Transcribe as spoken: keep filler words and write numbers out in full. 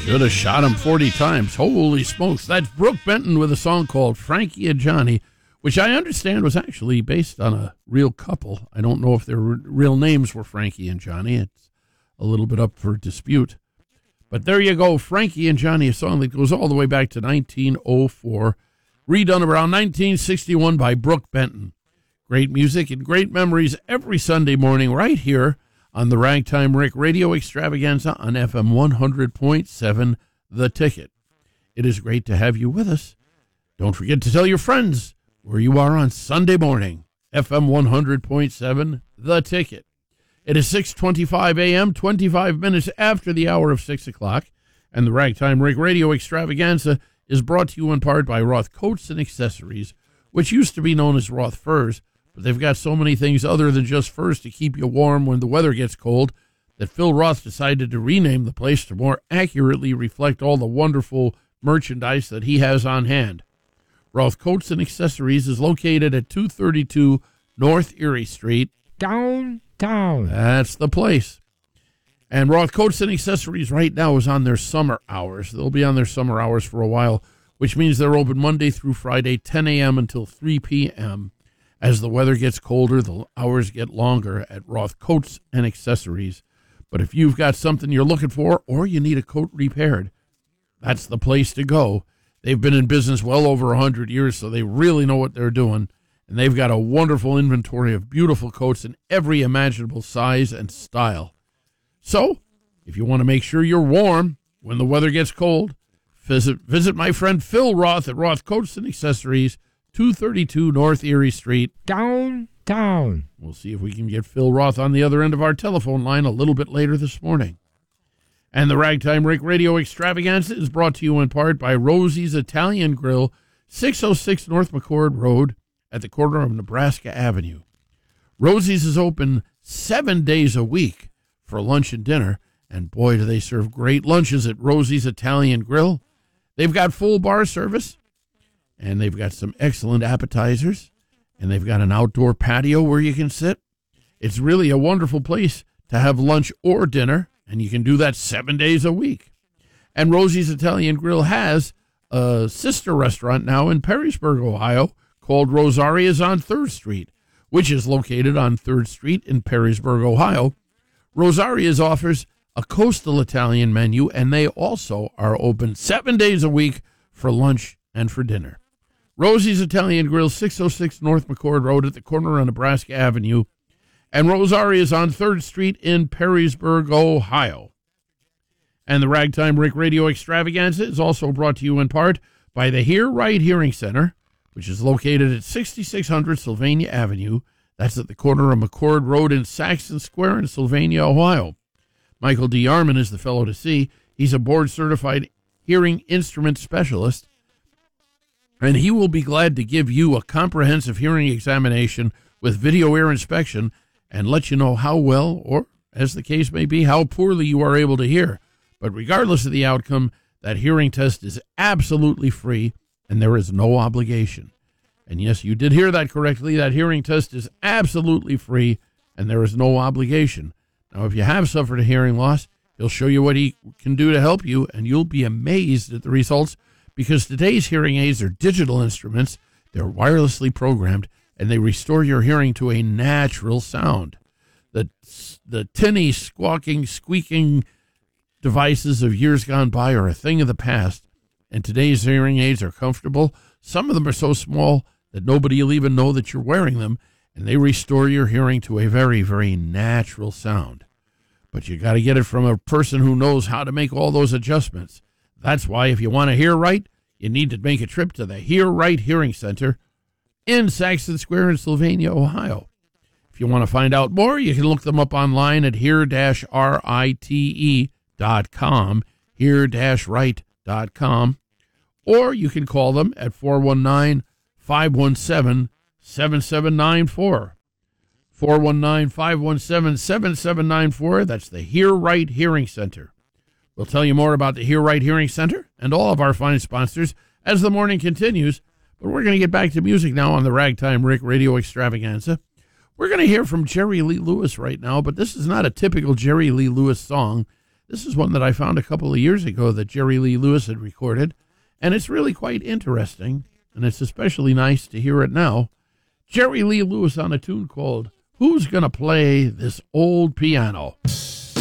Should have shot him forty times. Holy smokes. That's Brooke Benton with a song called Frankie and Johnny, which I understand was actually based on a real couple. I don't know if their real names were Frankie and Johnny. It's a little bit up for dispute. But there you go, Frankie and Johnny, a song that goes all the way back to nineteen oh four, redone around nineteen sixty-one by Brooke Benton. Great music and great memories every Sunday morning right here on the Ragtime Rick Radio Extravaganza on F M one hundred point seven, The Ticket. It is great to have you with us. Don't forget to tell your friends where you are on Sunday morning. F M one hundred point seven, The Ticket. It is six twenty-five a.m., twenty-five minutes after the hour of six o'clock, and the Ragtime Rick Radio Extravaganza is brought to you in part by Roth Coats and Accessories, which used to be known as Roth Furs, but they've got so many things other than just furs to keep you warm when the weather gets cold that Phil Roth decided to rename the place to more accurately reflect all the wonderful merchandise that he has on hand. Roth Coats and Accessories is located at two thirty-two North Erie Street. Downtown. That's the place. And Roth Coats and Accessories right now is on their summer hours. They'll be on their summer hours for a while, which means they're open Monday through Friday, ten a.m. until three p.m. As the weather gets colder, the hours get longer at Roth Coats and Accessories. But if you've got something you're looking for or you need a coat repaired, that's the place to go. They've been in business well over one hundred years, so they really know what they're doing. And they've got a wonderful inventory of beautiful coats in every imaginable size and style. So, if you want to make sure you're warm when the weather gets cold, visit visit my friend Phil Roth at Roth Coats and Accessories, two thirty-two North Erie Street. Downtown. We'll see if we can get Phil Roth on the other end of our telephone line a little bit later this morning. And the Ragtime Rick Radio Extravaganza is brought to you in part by Rosie's Italian Grill, six oh six North McCord Road, at the corner of Nebraska Avenue. Rosie's is open seven days a week for lunch and dinner, and boy, do they serve great lunches at Rosie's Italian Grill. They've got full bar service, and they've got some excellent appetizers, and they've got an outdoor patio where you can sit. It's really a wonderful place to have lunch or dinner, and you can do that seven days a week. And Rosie's Italian Grill has a sister restaurant now in Perrysburg, Ohio, called Rosaria's on third Street, which is located on third Street in Perrysburg, Ohio. Rosaria's offers a coastal Italian menu, and they also are open seven days a week for lunch and for dinner. Rosie's Italian Grill, six oh six North McCord Road at the corner of Nebraska Avenue, and Rosaria's on third Street in Perrysburg, Ohio. And the Ragtime Rick Radio Extravaganza is also brought to you in part by the Hear Right Hearing Center, which is located at sixty-six hundred Sylvania Avenue. That's at the corner of McCord Road in Saxon Square in Sylvania, Ohio. Michael D. Yarman is the fellow to see. He's a board-certified hearing instrument specialist, and he will be glad to give you a comprehensive hearing examination with video ear inspection and let you know how well, or as the case may be, how poorly you are able to hear. But regardless of the outcome, that hearing test is absolutely free, and there is no obligation. And yes, you did hear that correctly. That hearing test is absolutely free, and there is no obligation. Now, if you have suffered a hearing loss, he'll show you what he can do to help you, and you'll be amazed at the results, because today's hearing aids are digital instruments. They're wirelessly programmed, and they restore your hearing to a natural sound. The, the tinny, squawking, squeaking devices of years gone by are a thing of the past, and today's hearing aids are comfortable. Some of them are so small that nobody will even know that you're wearing them, and they restore your hearing to a very, very natural sound. But you got to get it from a person who knows how to make all those adjustments. That's why if you want to hear right, you need to make a trip to the Hear Right Hearing Center in Saxon Square in Sylvania, Ohio. If you want to find out more, you can look them up online at hear rite dot com, hear right dot com, or you can call them at four one nine, five one seven, seven seven nine four. four one nine, five one seven, seven seven nine four. That's the Hear Right Hearing Center. We'll tell you more about the Hear Right Hearing Center and all of our fine sponsors as the morning continues, but we're going to get back to music now on the Ragtime Rick Radio Extravaganza. We're going to hear from Jerry Lee Lewis right now, but this is not a typical Jerry Lee Lewis song. This is one that I found a couple of years ago that Jerry Lee Lewis had recorded, and it's really quite interesting, and it's especially nice to hear it now. Jerry Lee Lewis on a tune called Who's Gonna Play This Old Piano?